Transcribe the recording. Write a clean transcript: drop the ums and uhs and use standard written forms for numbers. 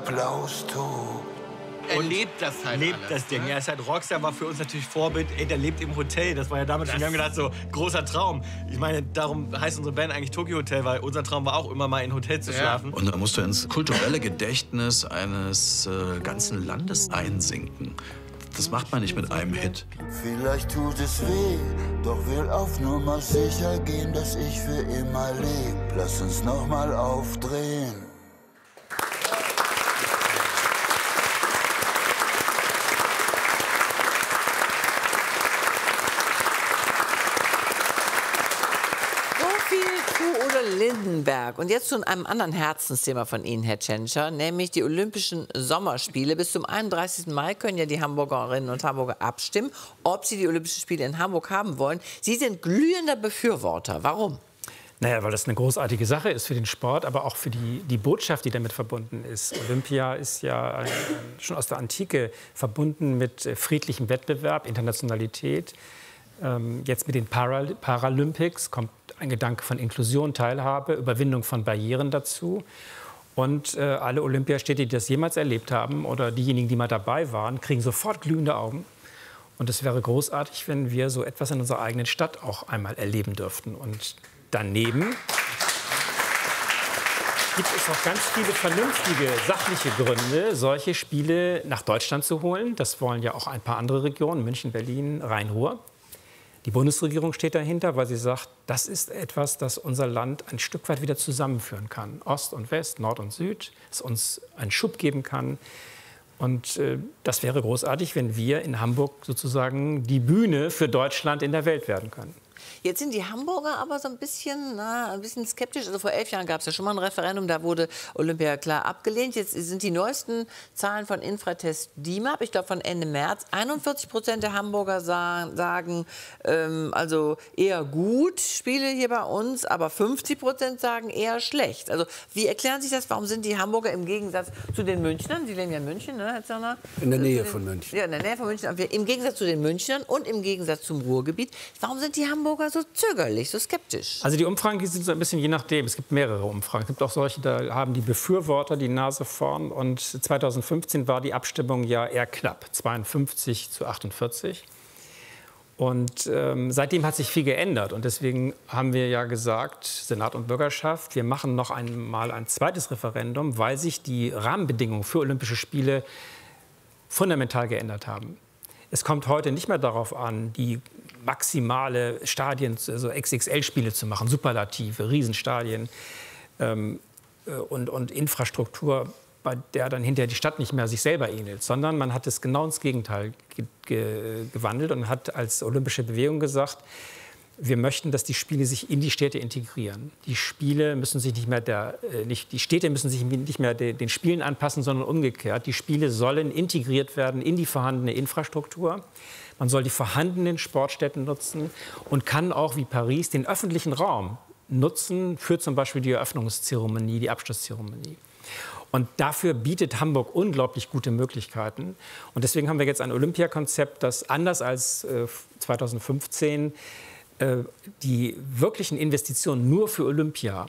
Applaus tobt. Er lebt das halt lebt alles, das Ding. ne? Er ist halt Rockstar, war für uns natürlich Vorbild. Ey, der lebt im Hotel. Das war ja damals schon, wir haben gedacht, so, großer Traum. Ich meine, darum heißt unsere Band eigentlich Tokyo Hotel, weil unser Traum war auch immer mal in Hotel zu schlafen. Und da musst du ins kulturelle Gedächtnis eines ganzen Landes einsinken. Das macht man nicht mit einem Hit. Vielleicht tut es weh, doch will auf Nummer sicher gehen, dass ich für immer leb. Lass uns noch mal aufdrehen. Lindenberg. Und jetzt zu einem anderen Herzensthema von Ihnen, Herr Tschentscher, nämlich die Olympischen Sommerspiele. Bis zum 31. Mai können ja die Hamburgerinnen und Hamburger abstimmen, ob sie die Olympischen Spiele in Hamburg haben wollen. Sie sind glühender Befürworter. Warum? Naja, weil das eine großartige Sache ist für den Sport, aber auch für die Botschaft, die damit verbunden ist. Olympia ist ja schon aus der Antike verbunden mit friedlichem Wettbewerb, Internationalität. Jetzt mit den Paralympics kommt ein Gedanke von Inklusion, Teilhabe, Überwindung von Barrieren dazu. Und alle Olympiastädte, die das jemals erlebt haben oder diejenigen, die mal dabei waren, kriegen sofort glühende Augen. Und es wäre großartig, wenn wir so etwas in unserer eigenen Stadt auch einmal erleben dürften. Und daneben gibt es auch ganz viele vernünftige, sachliche Gründe, solche Spiele nach Deutschland zu holen. Das wollen ja auch ein paar andere Regionen, München, Berlin, Rhein-Ruhr. Die Bundesregierung steht dahinter, weil sie sagt, das ist etwas, das unser Land ein Stück weit wieder zusammenführen kann. Ost und West, Nord und Süd, es uns einen Schub geben kann. Und das wäre großartig, wenn wir in Hamburg sozusagen die Bühne für Deutschland in der Welt werden können. Jetzt sind die Hamburger aber so ein bisschen skeptisch. Also vor 11 Jahren gab es ja schon mal ein Referendum, da wurde Olympia klar abgelehnt. Jetzt sind die neuesten Zahlen von Infratest DIMAP, ich glaube von Ende März, 41% der Hamburger sagen also eher gut Spiele hier bei uns, aber 50% sagen eher schlecht. Also wie erklären sich das? Warum sind die Hamburger im Gegensatz zu den Münchnern, Sie leben ja in München, ne, Herr Zörner? In der Nähe von München. Ja, in der Nähe von München. Aber im Gegensatz zu den Münchnern und im Gegensatz zum Ruhrgebiet, warum sind die Hamburger so zögerlich, so skeptisch? Also die Umfragen, die sind so ein bisschen je nachdem. Es gibt mehrere Umfragen. Es gibt auch solche, da haben die Befürworter die Nase vorn. Und 2015 war die Abstimmung ja eher knapp, 52 zu 48. Und seitdem hat sich viel geändert. Und deswegen haben wir ja gesagt, Senat und Bürgerschaft, wir machen noch einmal ein zweites Referendum, weil sich die Rahmenbedingungen für Olympische Spiele fundamental geändert haben. Es kommt heute nicht mehr darauf an, die maximale Stadien, also XXL-Spiele zu machen, Superlative, Riesenstadien und Infrastruktur, bei der dann hinterher die Stadt nicht mehr sich selber ähnelt, sondern man hat es genau ins Gegenteil gewandelt und hat als olympische Bewegung gesagt, wir möchten, dass die Spiele sich in die Städte integrieren. Die Spiele müssen sich nicht mehr die Städte müssen sich nicht mehr den Spielen anpassen, sondern umgekehrt. Die Spiele sollen integriert werden in die vorhandene Infrastruktur. Man soll die vorhandenen Sportstätten nutzen und kann auch wie Paris den öffentlichen Raum nutzen für zum Beispiel die Eröffnungszeremonie, die Abschlusszeremonie. Und dafür bietet Hamburg unglaublich gute Möglichkeiten. Und deswegen haben wir jetzt ein Olympiakonzept, das anders als 2015 die wirklichen Investitionen nur für Olympia